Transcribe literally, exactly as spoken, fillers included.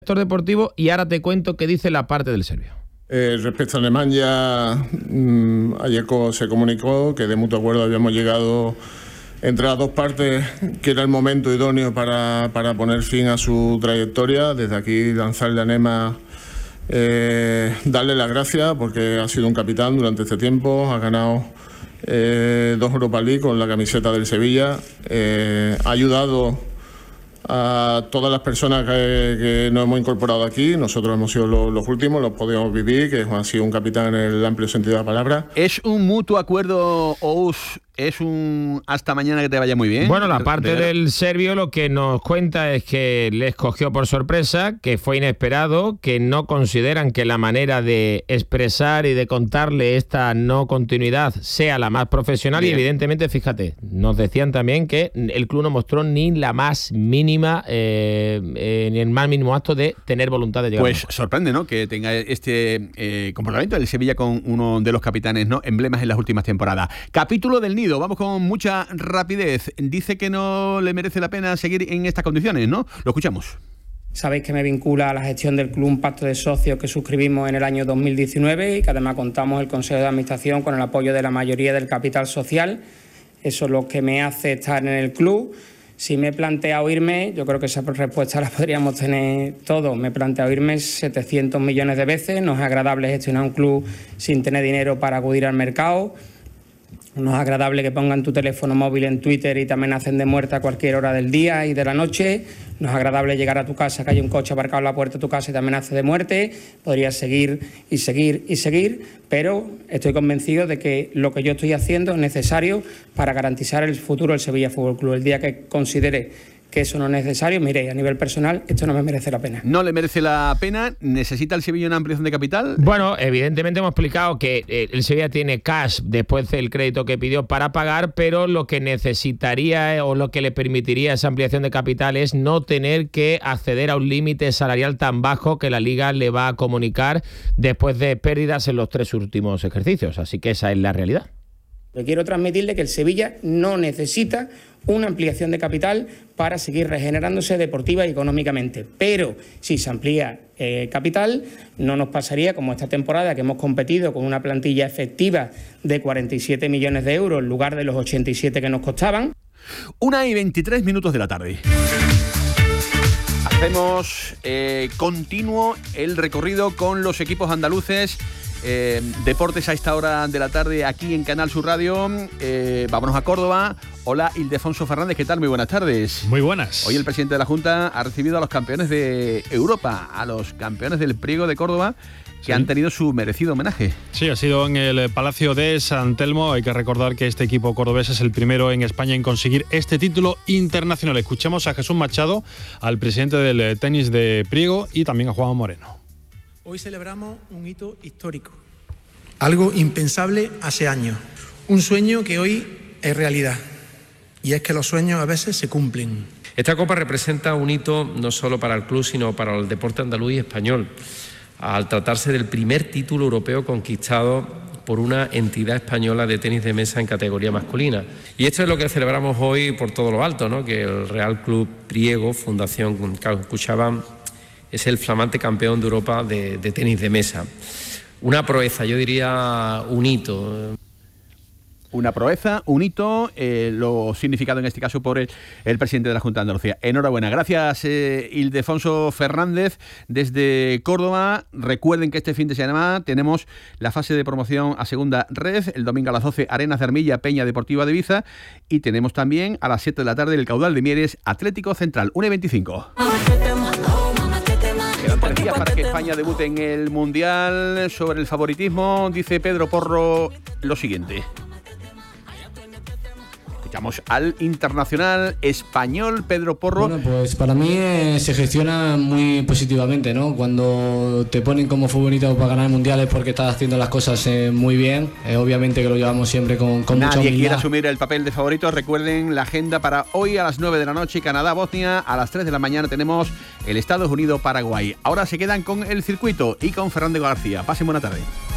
deportivo y ahora te cuento qué dice la parte del serbio. Eh, respecto a Nemanja, mmm, ayer se comunicó que de mutuo acuerdo habíamos llegado entre las dos partes, que era el momento idóneo para, para poner fin a su trayectoria. Desde aquí lanzarle a Nema, eh, darle las gracias porque ha sido un capitán durante este tiempo, ha ganado eh, dos Europa League con la camiseta del Sevilla, eh, ha ayudado a todas las personas que, que nos hemos incorporado aquí. Nosotros hemos sido los, los últimos, los podemos vivir, que ha sido un capitán en el amplio sentido de la palabra. ¿Es un mutuo acuerdo, Ous? ¿Es un hasta mañana que te vaya muy bien? Bueno, la parte de del serbio lo que nos cuenta es que les cogió por sorpresa, que fue inesperado, que no consideran que la manera de expresar y de contarle esta no continuidad sea la más profesional. Bien. Y evidentemente, fíjate, nos decían también que el club no mostró ni la más mínima, eh, eh, ni el más mínimo acto de tener voluntad de llegar. Pues sorprende, ¿no?, que tenga este eh, comportamiento del Sevilla con uno de los capitanes, ¿no?, emblemas en las últimas temporadas. Capítulo del Nido. Vamos con mucha rapidez. Dice que no le merece la pena seguir en estas condiciones, ¿no? Lo escuchamos. Sabéis que me vincula a la gestión del club un pacto de socios que suscribimos en el año dos mil diecinueve y que además contamos el Consejo de Administración con el apoyo de la mayoría del capital social. Eso es lo que me hace estar en el club. Si me he planteado irme, yo creo que esa respuesta la podríamos tener todos. Me he planteado irme setecientos millones de veces. No es agradable gestionar un club sin tener dinero para acudir al mercado. No es agradable que pongan tu teléfono móvil en Twitter y te amenacen de muerte a cualquier hora del día y de la noche. No es agradable llegar a tu casa, que hay un coche aparcado en la puerta de tu casa y te amenace de muerte. Podrías seguir y seguir y seguir, pero estoy convencido de que lo que yo estoy haciendo es necesario para garantizar el futuro del Sevilla Fútbol Club. El día que considere que eso no es necesario, mire, a nivel personal, esto no me merece la pena. ¿No le merece la pena? ¿Necesita el Sevilla una ampliación de capital? Bueno, evidentemente hemos explicado que el Sevilla tiene cash después del crédito que pidió para pagar, pero lo que necesitaría o lo que le permitiría esa ampliación de capital es no tener que acceder a un límite salarial tan bajo que la Liga le va a comunicar después de pérdidas en los tres últimos ejercicios. Así que esa es la realidad. Yo quiero transmitirle que el Sevilla no necesita una ampliación de capital para seguir regenerándose deportiva y económicamente. Pero si se amplía eh, capital, no nos pasaría como esta temporada, que hemos competido con una plantilla efectiva de cuarenta y siete millones de euros en lugar de los ochenta y siete que nos costaban. Una y veintitrés minutos de la tarde. Hacemos eh, continuo el recorrido con los equipos andaluces. Eh, deportes a esta hora de la tarde aquí en Canal Sur Radio. Eh, vámonos a Córdoba. Hola, Ildefonso Fernández, ¿qué tal? Muy buenas tardes. Muy buenas. Hoy el presidente de la Junta ha recibido a los campeones de Europa, a los campeones del Priego de Córdoba, que sí han tenido su merecido homenaje. Sí, ha sido en el Palacio de San Telmo. Hay que recordar que este equipo cordobés es el primero en España en conseguir este título internacional. Escuchamos a Jesús Machado, al presidente del tenis de Priego, y también a Juan Moreno. Hoy celebramos un hito histórico, algo impensable hace años, un sueño que hoy es realidad, y es que los sueños a veces se cumplen. Esta copa representa un hito no solo para el club, sino para el deporte andaluz y español, al tratarse del primer título europeo conquistado por una entidad española de tenis de mesa en categoría masculina. Y esto es lo que celebramos hoy por todo lo alto, ¿no? Que el Real Club Priego, Fundación CaixaBank, es el flamante campeón de Europa de, de tenis de mesa. Una proeza, yo diría un hito. Una proeza, un hito, eh, lo significado en este caso por el, el presidente de la Junta de Andalucía. Enhorabuena. Gracias, eh, Ildefonso Fernández, desde Córdoba. Recuerden que este fin de semana tenemos la fase de promoción a segunda red. El domingo a las doce, Arena Cermilla, Peña Deportiva de Ibiza. Y tenemos también a las siete de la tarde el Caudal de Mieres, Atlético Central, una y veinticinco. Quedan tres días para que España debute en el Mundial. Sobre el favoritismo, dice Pedro Porro lo siguiente. Escuchamos al internacional español Pedro Porro. Bueno, pues para mí eh, se gestiona muy positivamente, ¿no? Cuando te ponen como futbolista para ganar mundiales porque estás haciendo las cosas eh, muy bien, eh, obviamente que lo llevamos siempre con, con mucha humildad. Nadie quiere asumir el papel de favorito. Recuerden la agenda para hoy a las nueve de la noche, Canadá-Bosnia. A las tres de la mañana tenemos el Estados Unidos-Paraguay. Ahora se quedan con el circuito y con Fernando García. Pasen buena tarde.